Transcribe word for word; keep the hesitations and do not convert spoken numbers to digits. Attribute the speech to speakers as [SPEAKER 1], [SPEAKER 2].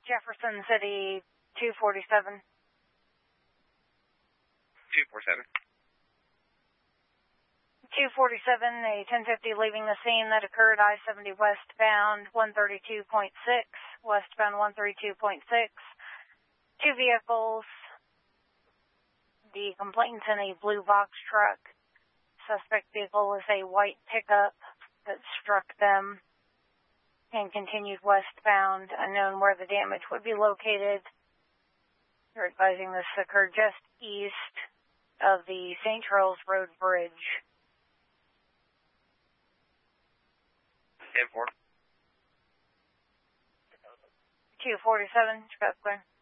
[SPEAKER 1] Jefferson City, two forty-seven.
[SPEAKER 2] two forty-seven.
[SPEAKER 1] two forty-seven, a ten fifty leaving the scene that occurred I seventy westbound one thirty-two point six, westbound one thirty-two point six. Two vehicles. The complainant's in a blue box truck. Suspect vehicle was a white pickup that struck them and continued westbound. Unknown where the damage would be located. They're advising this occurred just east of the Saint Charles Road Bridge.
[SPEAKER 2] ten four.
[SPEAKER 1] two forty-seven, Scott Square.